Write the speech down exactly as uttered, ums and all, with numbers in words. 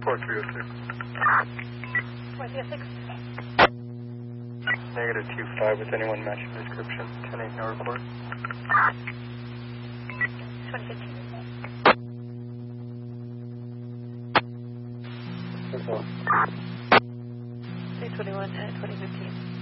report three oh six. four three oh six. Negative two five with anyone matching description. ten eight, no report. twenty fifteen. three twenty-one at twenty fifteen.